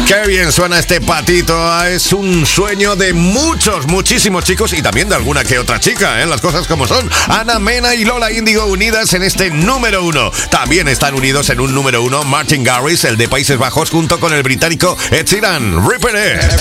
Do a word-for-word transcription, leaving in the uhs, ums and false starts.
Qué bien suena este patito. Es un sueño de muchos, muchísimos chicos y también de alguna que otra chica, ¿eh? Las cosas como son. Ana Mena y Lola Índigo unidas en este número uno. También están unidos en un número uno Martin Garrix, el de Países Bajos, junto con el británico Ed Sheeran. Ripper It.